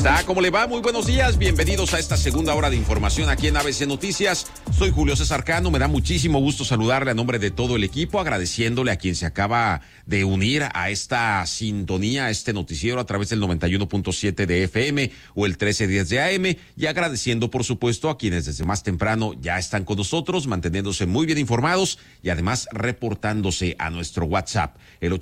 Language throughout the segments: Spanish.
está? ¿Cómo le va? Muy buenos días. Bienvenidos a esta segunda hora de información aquí en ABC Noticias. Soy Julio César Cano. Me da muchísimo gusto saludarle a nombre de todo el equipo, agradeciéndole a quien se acaba de unir a esta sintonía, a este noticiero a través del 91.7 de FM o el 1310 de AM, y agradeciendo, por supuesto, a quienes desde más temprano ya están con nosotros, manteniéndose muy bien informados y además reportándose a nuestro WhatsApp, el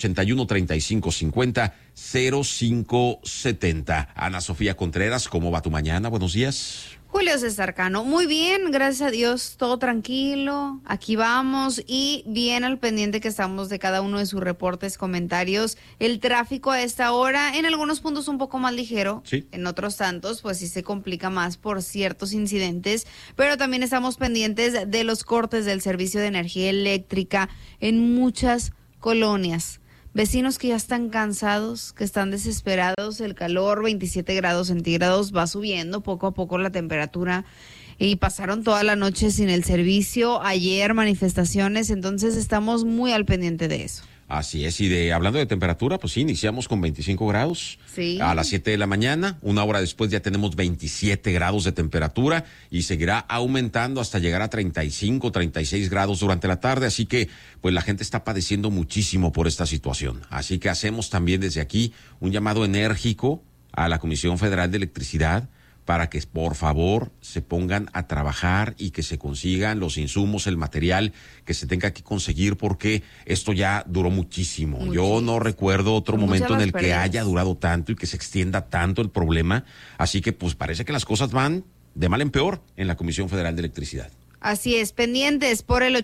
81-3550-0570. Ana Sofía Contreras, ¿cómo va tu mañana? Buenos días. Julio César Cano, muy bien, gracias a Dios, todo tranquilo, aquí vamos y bien al pendiente que estamos de cada uno de sus reportes, comentarios. El tráfico a esta hora, en algunos puntos un poco más ligero, sí. En otros tantos pues sí se complica más por ciertos incidentes, pero también estamos pendientes de los cortes del servicio de energía eléctrica en muchas colonias. Vecinos que ya están cansados, que están desesperados, el calor, 27 grados centígrados, va subiendo poco a poco la temperatura y pasaron toda la noche sin el servicio, ayer manifestaciones, entonces estamos muy al pendiente de eso. Así es, y hablando de temperatura, pues sí, iniciamos con 25 grados a las 7 de la mañana, una hora después ya tenemos 27 grados de temperatura y seguirá aumentando hasta llegar a 35, 36 grados durante la tarde, así que pues la gente está padeciendo muchísimo por esta situación. Así que hacemos también desde aquí un llamado enérgico a la Comisión Federal de Electricidad para que por favor se pongan a trabajar y que se consigan los insumos, el material que se tenga que conseguir, porque esto ya duró muchísimo. Yo no recuerdo otro momento en el que haya durado tanto y que se extienda tanto el problema. Así que pues parece que las cosas van de mal en peor en la Comisión Federal de Electricidad. Así es, pendientes por el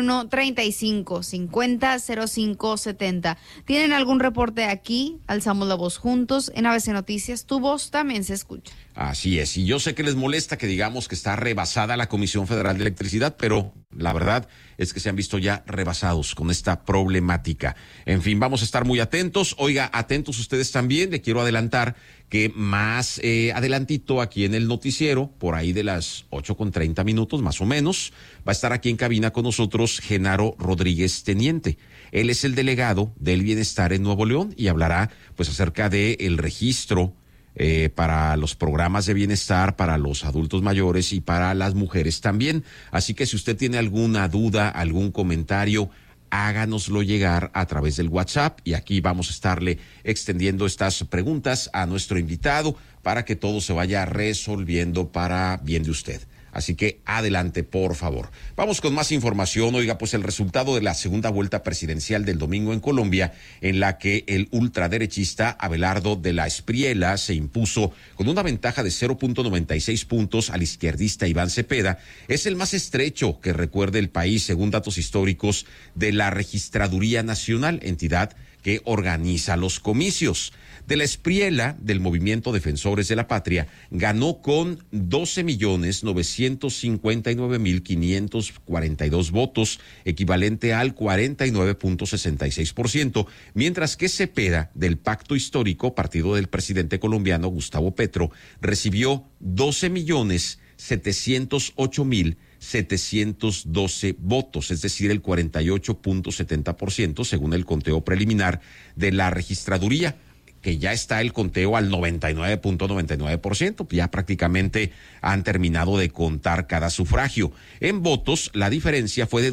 81-35-50-0570. ¿Tienen algún reporte aquí? Alzamos la voz juntos en ABC Noticias. Tu voz también se escucha. Así es, y yo sé que les molesta que digamos que está rebasada la Comisión Federal de Electricidad, pero la verdad es que se han visto ya rebasados con esta problemática. En fin, vamos a estar muy atentos. Oiga, atentos ustedes también. Le quiero adelantar que más adelantito aquí en el noticiero, por ahí de las 8:30 más o menos, va a estar aquí en cabina con nosotros Genaro Rodríguez Teniente. Él es el delegado del bienestar en Nuevo León y hablará pues acerca del registro para los programas de bienestar para los adultos mayores y para las mujeres también. Así que si usted tiene alguna duda, algún comentario, háganoslo llegar a través del WhatsApp y aquí vamos a estarle extendiendo estas preguntas a nuestro invitado para que todo se vaya resolviendo para bien de usted. Así que adelante, por favor. Vamos con más información. Oiga, pues el resultado de la segunda vuelta presidencial del domingo en Colombia, en la que el ultraderechista Abelardo de la Espriella se impuso con una ventaja de 0.96 puntos al izquierdista Iván Cepeda, es el más estrecho que recuerde el país, según datos históricos de la Registraduría Nacional, entidad que organiza los comicios. De la Espriella, del Movimiento Defensores de la Patria, ganó con 12.959.542 votos, equivalente al 49.66%, mientras que Cepeda, del Pacto Histórico, partido del presidente colombiano Gustavo Petro, recibió 12.708.712 votos, es decir, el 48.70%, según el conteo preliminar de la registraduría, que ya está el conteo al 99.99%, ya prácticamente han terminado de contar cada sufragio. En votos, la diferencia fue de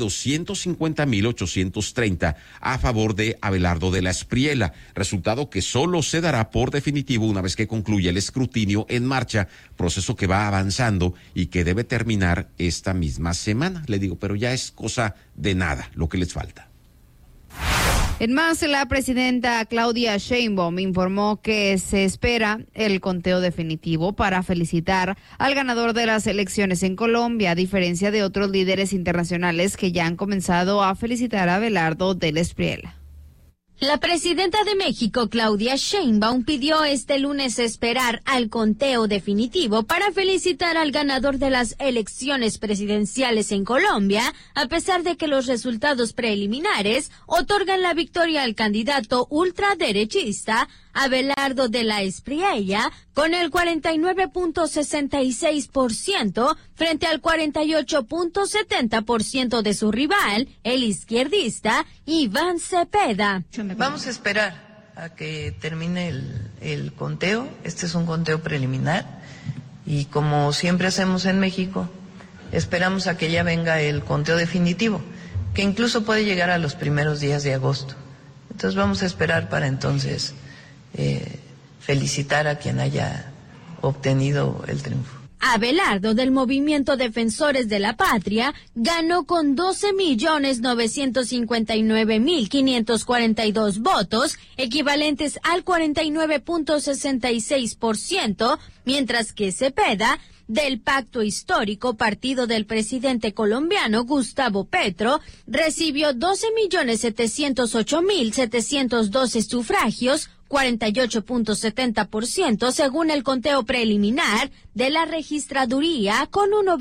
250.830 a favor de Abelardo de la Espriella, resultado que solo se dará por definitivo una vez que concluya el escrutinio en marcha, proceso que va avanzando y que debe terminar esta misma semana. Le digo, pero ya es cosa de nada lo que les falta. En más, la presidenta Claudia Sheinbaum informó que se espera el conteo definitivo para felicitar al ganador de las elecciones en Colombia, a diferencia de otros líderes internacionales que ya han comenzado a felicitar a Abelardo de la Espriella. La presidenta de México, Claudia Sheinbaum, pidió este lunes esperar al conteo definitivo para felicitar al ganador de las elecciones presidenciales en Colombia, a pesar de que los resultados preliminares otorgan la victoria al candidato ultraderechista Abelardo de la Espriella con el 49.66% frente al 48.70% de su rival, el izquierdista Iván Cepeda. Vamos a esperar a que termine el conteo. Este es un conteo preliminar y como siempre hacemos en México, esperamos a que ya venga el conteo definitivo, que incluso puede llegar a los primeros días de agosto. Entonces vamos a esperar para entonces felicitar a quien haya obtenido el triunfo. Abelardo, del Movimiento Defensores de la Patria, ganó con 12.959.542 votos, equivalentes al 49.66%, mientras que Cepeda, del Pacto Histórico, partido del presidente colombiano Gustavo Petro, recibió 12.708.712 sufragios, 48.70% según el conteo preliminar de la registraduría, con un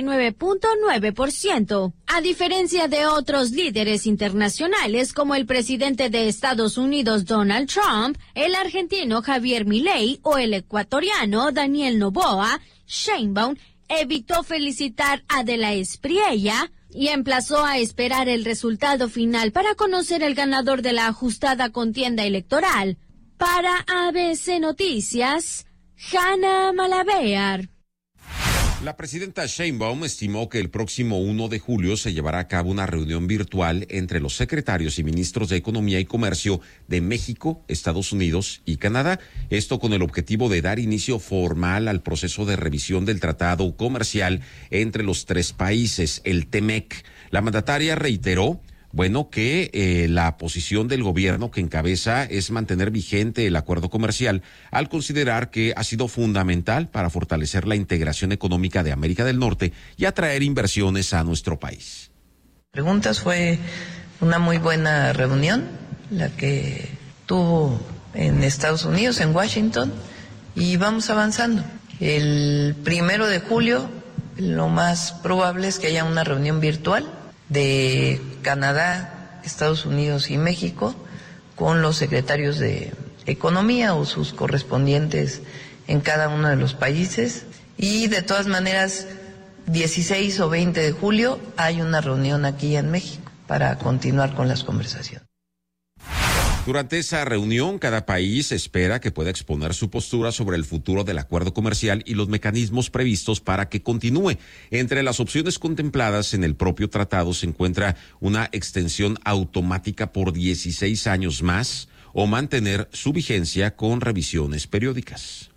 99.9%. A diferencia de otros líderes internacionales como el presidente de Estados Unidos Donald Trump, el argentino Javier Milei o el ecuatoriano Daniel Noboa, Sheinbaum evitó felicitar a De la Espriella y emplazó a esperar el resultado final para conocer el ganador de la ajustada contienda electoral. Para ABC Noticias, Hanna Malabear. La presidenta Sheinbaum estimó que el próximo 1 de julio se llevará a cabo una reunión virtual entre los secretarios y ministros de Economía y Comercio de México, Estados Unidos y Canadá. Esto con el objetivo de dar inicio formal al proceso de revisión del tratado comercial entre los tres países, el TEMEC. La mandataria reiteró que la posición del gobierno que encabeza es mantener vigente el acuerdo comercial, al considerar que ha sido fundamental para fortalecer la integración económica de América del Norte y atraer inversiones a nuestro país. Preguntas, fue una muy buena reunión la que tuvo en Estados Unidos, en Washington, y vamos avanzando. El 1 de julio lo más probable es que haya una reunión virtual de Canadá, Estados Unidos y México con los secretarios de Economía o sus correspondientes en cada uno de los países, y de todas maneras 16 o 20 de julio hay una reunión aquí en México para continuar con las conversaciones. Durante esa reunión, cada país espera que pueda exponer su postura sobre el futuro del acuerdo comercial y los mecanismos previstos para que continúe. Entre las opciones contempladas en el propio tratado se encuentra una extensión automática por 16 años más o mantener su vigencia con revisiones periódicas.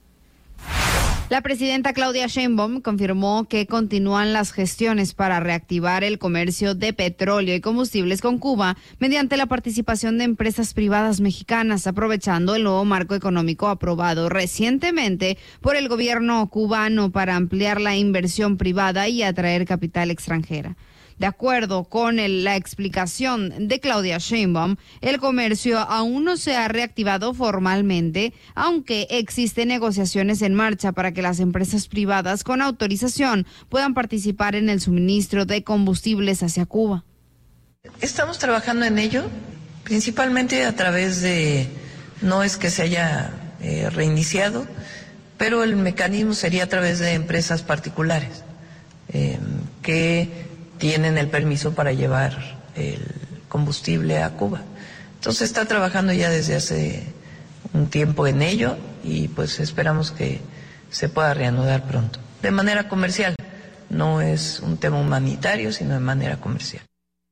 La presidenta Claudia Sheinbaum confirmó que continúan las gestiones para reactivar el comercio de petróleo y combustibles con Cuba mediante la participación de empresas privadas mexicanas, aprovechando el nuevo marco económico aprobado recientemente por el gobierno cubano para ampliar la inversión privada y atraer capital extranjera. De acuerdo con la explicación de Claudia Sheinbaum, el comercio aún no se ha reactivado formalmente, aunque existen negociaciones en marcha para que las empresas privadas con autorización puedan participar en el suministro de combustibles hacia Cuba. Estamos trabajando en ello, principalmente a través de, no es que se haya reiniciado, pero el mecanismo sería a través de empresas particulares que tienen el permiso para llevar el combustible a Cuba. Entonces está trabajando ya desde hace un tiempo en ello y pues esperamos que se pueda reanudar pronto. De manera comercial, no es un tema humanitario, sino de manera comercial.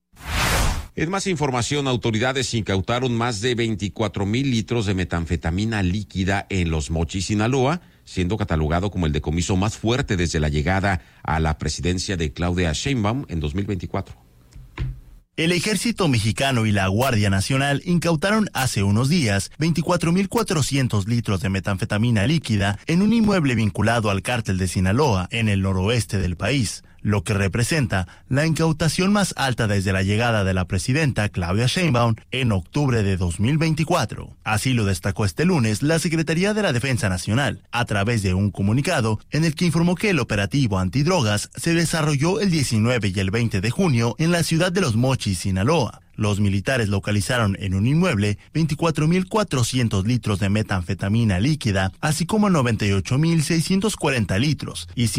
En más información, autoridades incautaron más de 24,000 litros de metanfetamina líquida en Los Mochis, Sinaloa, siendo catalogado como el decomiso más fuerte desde la llegada a la presidencia de Claudia Sheinbaum en 2024. El Ejército Mexicano y la Guardia Nacional incautaron hace unos días 24,400 litros de metanfetamina líquida en un inmueble vinculado al cártel de Sinaloa en el noroeste del país, lo que representa la incautación más alta desde la llegada de la presidenta Claudia Sheinbaum en octubre de 2024. Así lo destacó este lunes la Secretaría de la Defensa Nacional, a través de un comunicado en el que informó que el operativo antidrogas se desarrolló el 19 y el 20 de junio en la ciudad de Los Mochis, Sinaloa. Los militares localizaron en un inmueble 24.400 litros de metanfetamina líquida, así como 98.640 litros y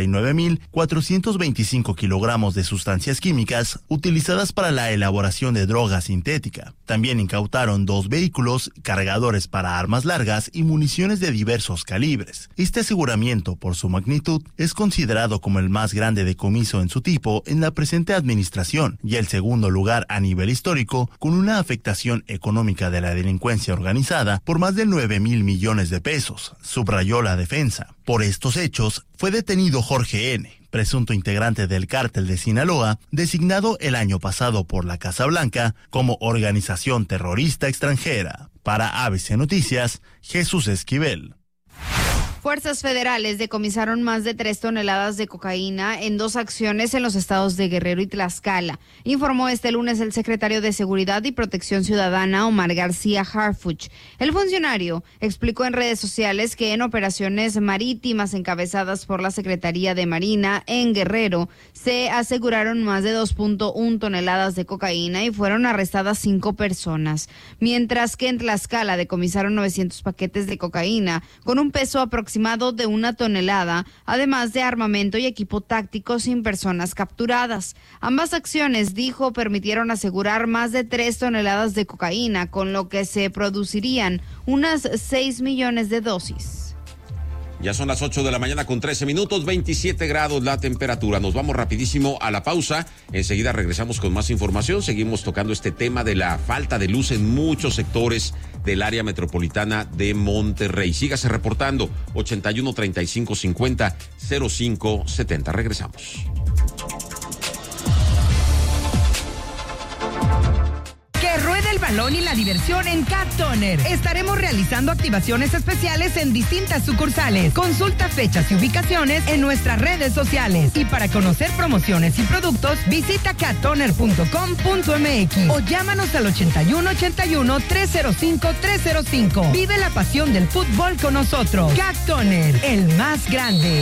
59.425 kilogramos de sustancias químicas utilizadas para la elaboración de droga sintética. También incautaron 2 vehículos, cargadores para armas largas y municiones de diversos calibres. Este aseguramiento, por su magnitud, es considerado como el más grande decomiso en su tipo en la presente administración y el segundo lugar a nivel histórico, con una afectación económica de la delincuencia organizada por más de 9,000 millones de pesos, subrayó la defensa. Por estos hechos, fue detenido Jorge N., presunto integrante del cártel de Sinaloa, designado el año pasado por la Casa Blanca como organización terrorista extranjera. Para ABC Noticias, Jesús Esquivel. Fuerzas federales decomisaron más de 3 toneladas de cocaína en 2 acciones en los estados de Guerrero y Tlaxcala, informó este lunes el secretario de Seguridad y Protección Ciudadana, Omar García Harfuch. El funcionario explicó en redes sociales que en operaciones marítimas encabezadas por la Secretaría de Marina en Guerrero se aseguraron más de 2.1 toneladas de cocaína y fueron arrestadas 5 personas, mientras que en Tlaxcala decomisaron 900 paquetes de cocaína con un peso aproximado de 1 tonelada, además de armamento y equipo táctico sin personas capturadas. Ambas acciones, dijo, permitieron asegurar más de 3 toneladas de cocaína, con lo que se producirían unas 6 millones de dosis. Ya son las 8 de la mañana con 13 minutos, 27 grados la temperatura. Nos vamos rapidísimo a la pausa. Enseguida regresamos con más información. Seguimos tocando este tema de la falta de luz en muchos sectores del área metropolitana de Monterrey. Sígase reportando 81 35 50 05 70. Regresamos. Que ruede el balón y la diversión en Cat Toner. Estaremos realizando activaciones especiales en distintas sucursales. Consulta fechas y ubicaciones en nuestras redes sociales. Y para conocer promociones y productos, visita cattoner.com.mx o llámanos al 8181-305-305. Vive la pasión del fútbol con nosotros. Cat Toner, el más grande.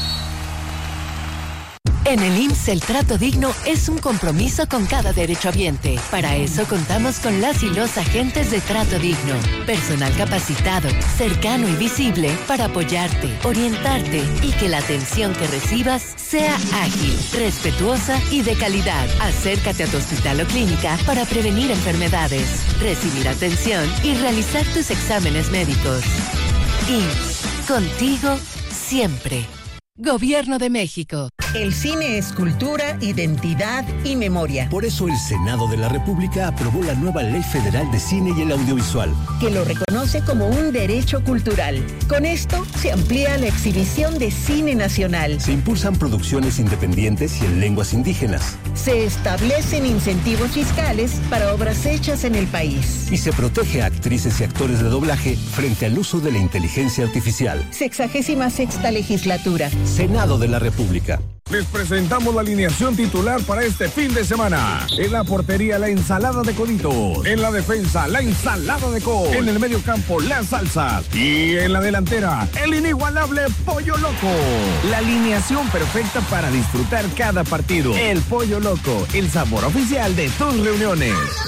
En el IMSS, el trato digno es un compromiso con cada derechohabiente. Para eso contamos con las y los agentes de trato digno. Personal capacitado, cercano y visible para apoyarte, orientarte y que la atención que recibas sea ágil, respetuosa y de calidad. Acércate a tu hospital o clínica para prevenir enfermedades, recibir atención y realizar tus exámenes médicos. IMSS, contigo siempre. Gobierno de México. El cine es cultura, identidad y memoria. Por eso el Senado de la República aprobó la nueva Ley Federal de Cine y el Audiovisual, que lo reconoce como un derecho cultural. Con esto se amplía la exhibición de cine nacional. Se impulsan producciones independientes y en lenguas indígenas. Se establecen incentivos fiscales para obras hechas en el país. Y se protege a actrices y actores de doblaje frente al uso de la inteligencia artificial. 66ª legislatura. Senado de la República. Les presentamos la alineación titular para este fin de semana. En la portería, la ensalada de coditos. En la defensa, la ensalada de col. En el medio campo, las salsas. Y en la delantera, el inigualable Pollo Loco. La alineación perfecta para disfrutar cada partido. El Pollo Loco, el sabor oficial de tus reuniones.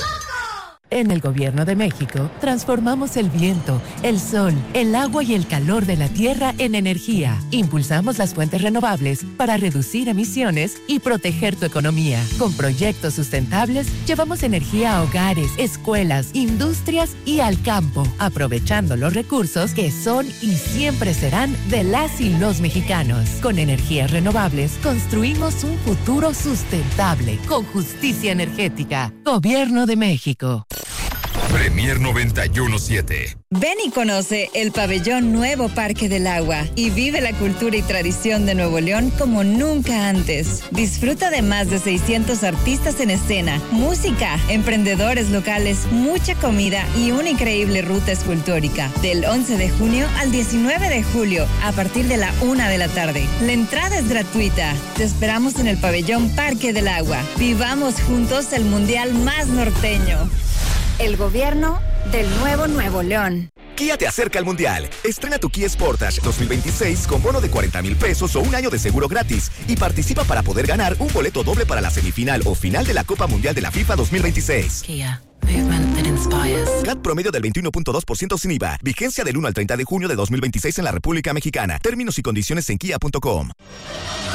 En el Gobierno de México, transformamos el viento, el sol, el agua y el calor de la tierra en energía. Impulsamos las fuentes renovables para reducir emisiones y proteger tu economía. Con proyectos sustentables, llevamos energía a hogares, escuelas, industrias y al campo, aprovechando los recursos que son y siempre serán de las y los mexicanos. Con energías renovables, construimos un futuro sustentable, con justicia energética. Gobierno de México. Premier 91.7. Ven y conoce el pabellón Nuevo Parque del Agua y vive la cultura y tradición de Nuevo León como nunca antes. Disfruta de más de 600 artistas en escena, música, emprendedores locales, mucha comida y una increíble ruta escultórica. Del 11 de junio al 19 de julio, a partir de la 1 de la tarde. La entrada es gratuita. Te esperamos en el pabellón Parque del Agua. Vivamos juntos el mundial más norteño. El gobierno del nuevo Nuevo León. Kia te acerca al Mundial. Estrena tu Kia Sportage 2026 con bono de 40,000 pesos o un año de seguro gratis y participa para poder ganar un boleto doble para la semifinal o final de la Copa Mundial de la FIFA 2026. Kia. Movement that inspires. CAT promedio del 21.2% sin IVA. Vigencia del 1 al 30 de junio de 2026 en la República Mexicana. Términos y condiciones en kia.com.